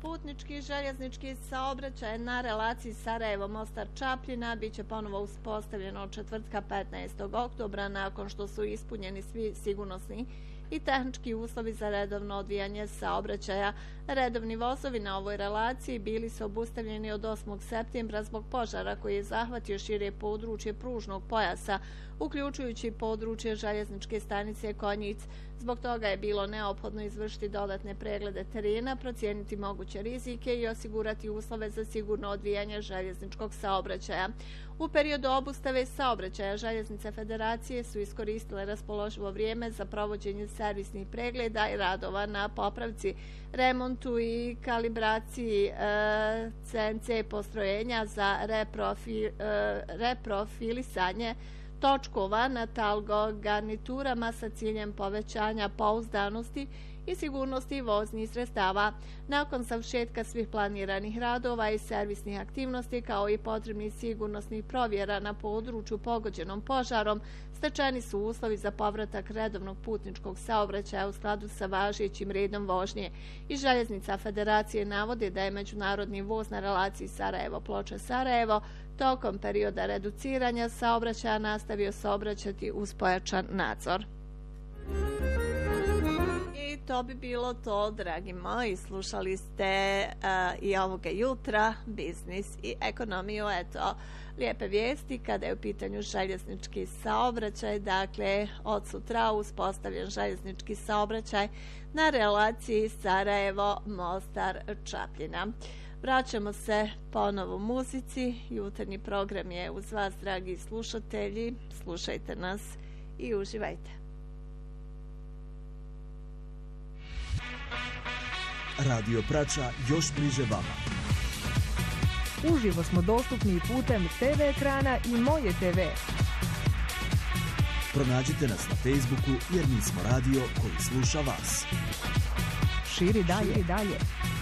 Putnički željeznički saobraćaj na relaciji Sarajevo-Mostar-Čapljina biće ponovo uspostavljeno od četvrtka 15. oktobra nakon što su ispunjeni svi sigurnosni i tehnički uslovi za redovno odvijanje saobraćaja. Redovni vozovi na ovoj relaciji bili su obustavljeni od 8. septembra zbog požara koji je zahvatio šire područje pružnog pojasa, uključujući područje željezničke stanice Konjic. Zbog toga je bilo neophodno izvršiti dodatne preglede terena, procijeniti moguće rizike i osigurati uslove za sigurno odvijanje željezničkog saobraćaja. U periodu obustave saobraćaja Željeznice Federacije su iskoristile raspoloživo vrijeme za provođenje servisnih pregleda i radova na popravci, remontu i kalibraciji CNC postrojenja za reprofilisanje točkova na talgo garniturama sa ciljem povećanja pouzdanosti i sigurnosti voznih sredstava. Nakon završetka svih planiranih radova i servisnih aktivnosti kao i potrebnih sigurnosnih provjera na području pogođenom požarom, stečeni su uslovi za povratak redovnog putničkog saobraćaja u skladu sa važećim redom vožnje. I Željeznica Federacije navodi da je međunarodni voz na relaciji Sarajevo-Ploče-Sarajevo tokom perioda reduciranja saobraćaja nastavio saobraćati uz pojačan nadzor. I to bi bilo to, dragi moji. Slušali ste i ovoga jutra biznis i ekonomiju. Eto, lijepe vijesti kada je u pitanju željeznički saobraćaj. Dakle, od sutra uspostavljen željeznički saobraćaj na relaciji Sarajevo-Mostar-Čapljina. Vraćamo se ponovo muzici. Jutarnji program je uz vas, dragi slušatelji. Slušajte nas i uživajte. Radio Prača još bliže vama. Uživo smo dostupni putem TV ekrana i Moje TV. Pronađite nas na Facebooku jer mi smo radio koji sluša vas. Širi dalje.